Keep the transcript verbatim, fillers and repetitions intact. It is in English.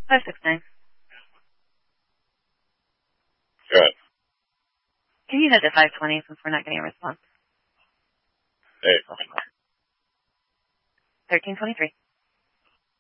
five six nine. Good. Can you hit the five twenty since we're not getting a response? Hey. thirteen twenty-three.